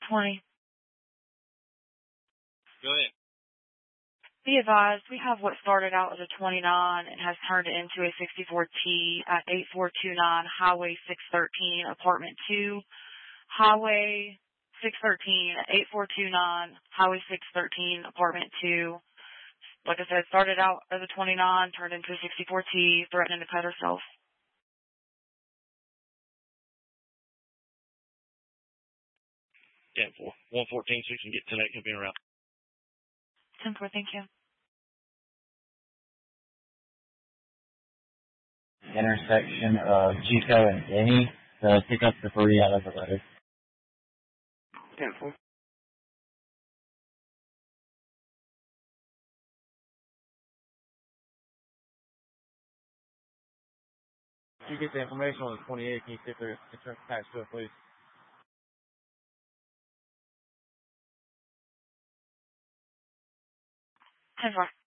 20. Go ahead. Be advised, we have what started out as a 29 and has turned into a 64T at 8429 Highway 613, Apartment 2. Highway 613 at 8429 Highway 613, Apartment 2. Like I said, started out as a 29, turned into a 64T, threatening to cut herself. 10-4. 114, 6 and get 10-8 can be around. 10-4, thank you. Intersection of Chico and Denny. Pick up the 3 out of the letter. 10-4. If you get the information on the 28, can you see if there's insurance attached to it, please? 10-4.